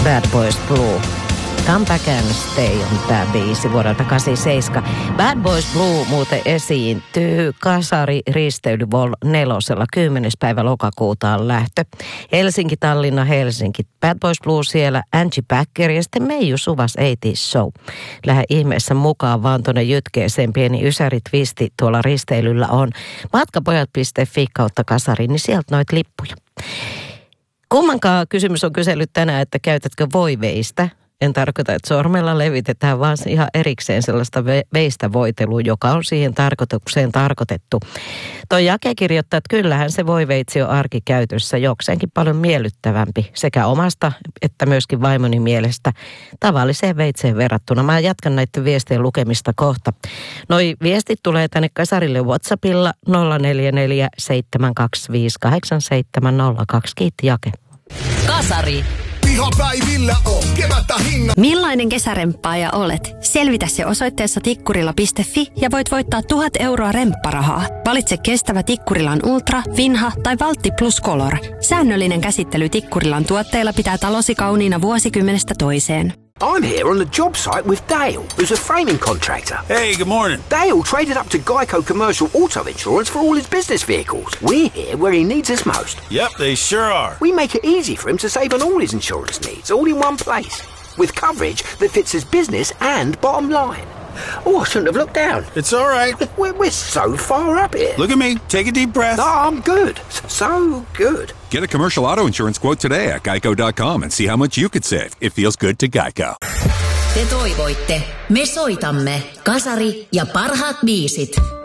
Bad Boys Blue. Come Back and Stay on tämä biisi vuodelta 87. Bad Boys Blue muuten esiintyy Kasari Risteily Vol 4. 10. päivä lokakuuta on lähtö. Helsinki, Tallinna, Helsinki. Bad Boys Blue siellä, Angie Packer ja sitten Meiju Suvas 80's Show. Lähde ihmeessä mukaan vaan tuonne Jytkeeseen, pieni ysäritvisti tuolla risteilyllä on. Matkapojat.fi kautta Kasari, niin sieltä noit lippuja. Kummankaan kysymys on kysellyt tänään, että käytätkö voiveistä? En tarkoita, että sormella levitetään, vaan ihan erikseen sellaista veistä voitelua, joka on siihen tarkoitukseen tarkoitettu. Toi Jake kirjoittaa, että kyllähän se voiveitsi on arkikäytössä jokseenkin paljon miellyttävämpi sekä omasta että myöskin vaimoni mielestä tavalliseen veitseen verrattuna. Mä jatkan näiden viestien lukemista kohta. Noi viestit tulee tänne Kasarille WhatsAppilla 044 725 8702. Kiitti Jake. Kasari. Millainen kesäremppaaja olet? Selvitä se osoitteessa tikkurila.fi ja voit voittaa 1000 euroa rempparahaa. Valitse kestävä Tikkurilan Ultra, Vinha tai Valtti Plus Color. Säännöllinen käsittely Tikkurilan tuotteilla pitää talosi kauniina vuosikymmenestä toiseen. I'm here on the job site with Dale, who's a framing contractor. Hey, good morning. Dale traded up to Geico Commercial Auto Insurance for all his business vehicles. We're here where he needs us most. Yep, they sure are. We make it easy for him to save on all his insurance needs, all in one place, with coverage that fits his business and bottom line. Oh, I shouldn't have looked down. It's all right. We're so far up here. Look at me. Take a deep breath. No, I'm good. So good. Get a commercial auto insurance quote today at geico.com and see how much you could save. It feels good to Geico. Te toivoitte. Me soitamme. Kasari ja parhaat biisit.